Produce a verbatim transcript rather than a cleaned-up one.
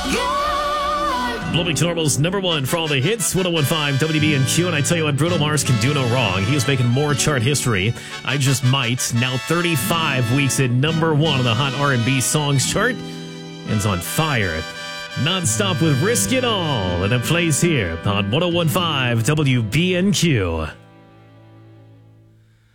Bloomington Normal's number one for all the hits, one oh one point five W B N Q. And I tell you what, Bruno Mars can do no wrong. He is making more chart history. I Just Might, now thirty-five weeks at number one on the Hot R and B Songs chart. Ends on fire. Non-stop with Risk It All. And it plays here on one oh one point five W B N Q.